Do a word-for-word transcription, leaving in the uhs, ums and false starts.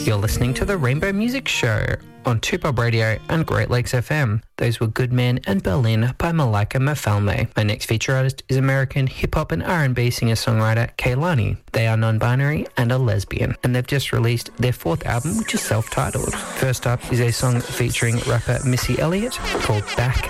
You're listening to the Rainbow Music Show on two Pop Radio and Great Lakes F M. Those were Good Men and Berlin by Malika Mafalme. My next feature artist is American hip-hop and R and B singer-songwriter Kehlani. They are non-binary and a lesbian, and they've just released their fourth album, which is self-titled. First up is a song featuring rapper Missy Elliott called Back